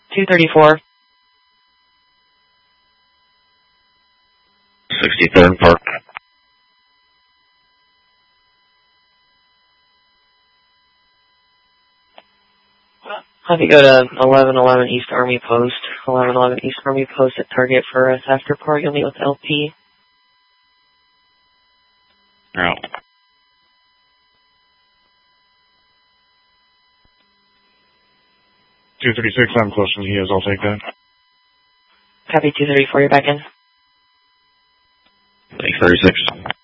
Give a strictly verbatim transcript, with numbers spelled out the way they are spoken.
two thirty-four. sixty-third Park. Have you go to eleven eleven East Army Post. eleven eleven East Army Post at target for us after part. You'll meet with L P. No. two thirty-six, I'm close to he is. I'll take that. Copy two thirty-four, you're back in. thirty-six.